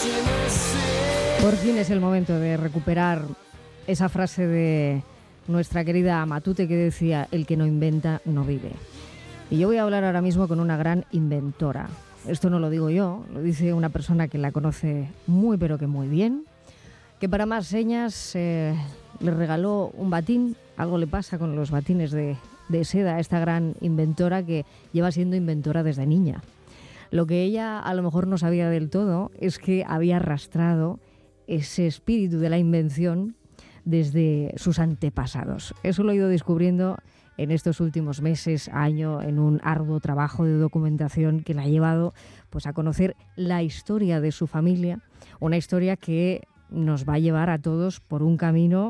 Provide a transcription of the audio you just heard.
Por fin es el momento de recuperar esa frase de nuestra querida Matute que decía: el que no inventa no vive. Y yo voy a hablar ahora mismo con una gran inventora. Esto no lo digo yo, lo dice una persona que la conoce muy pero que muy bien, que para más señas le regaló un batín. Algo le pasa con los batines de seda a esta gran inventora que lleva siendo inventora desde niña. Lo que ella a lo mejor no sabía del todo es que había arrastrado ese espíritu de la invención desde sus antepasados. Eso lo he ido descubriendo en estos últimos meses, año, en un arduo trabajo de documentación que la ha llevado pues, a conocer la historia de su familia, una historia que nos va a llevar a todos por un camino